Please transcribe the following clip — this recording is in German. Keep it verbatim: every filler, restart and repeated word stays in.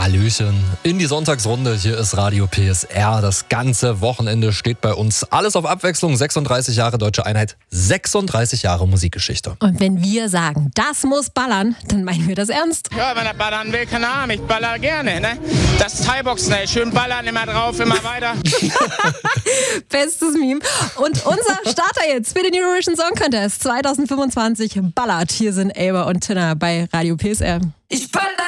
Hallöchen. In die Sonntagsrunde, hier ist Radio P S R. Das ganze Wochenende steht bei uns. Alles auf Abwechslung, sechsunddreißig Jahre Deutsche Einheit, sechsunddreißig Jahre Musikgeschichte. Und wenn wir sagen, das muss ballern, dann meinen wir das ernst. Ja, wenn er ballern will, keine Ahnung, ich baller gerne, ne? Das Thai-Boxen, ey, schön ballern, immer drauf, immer weiter. Bestes Meme. Und unser Starter jetzt für den Eurovision Song Contest zwanzig fünfundzwanzig ballert. Hier sind Eber und Tinner bei Radio P S R. Ich baller